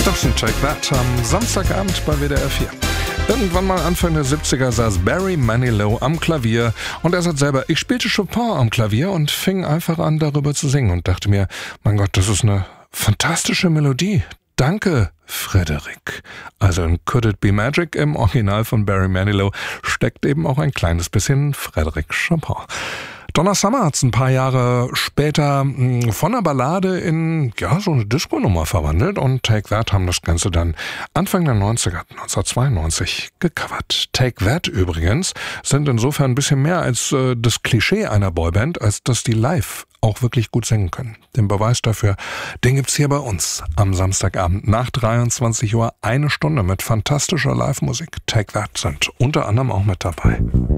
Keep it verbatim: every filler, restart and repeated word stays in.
Das ist Take That am Samstagabend bei W D R vier. Irgendwann mal Anfang der siebziger saß Barry Manilow am Klavier und er sagt selber, ich spielte Chopin am Klavier und fing einfach an, darüber zu singen und dachte mir, mein Gott, das ist eine fantastische Melodie. Danke, Frederick. Also in Could It Be Magic im Original von Barry Manilow steckt eben auch ein kleines bisschen Frederick Chopin. Donna Summer hat's ein paar Jahre später mh, von einer Ballade in ja so eine Disco-Nummer verwandelt und Take That haben das Ganze dann Anfang der neunziger, neunzehnhundertzweiundneunzig gecovert. Take That übrigens sind insofern ein bisschen mehr als äh, das Klischee einer Boyband, als dass die live auch wirklich gut singen können. Den Beweis dafür, den gibt's hier bei uns am Samstagabend nach dreiundzwanzig Uhr eine Stunde mit fantastischer Live-Musik. Take That sind unter anderem auch mit dabei.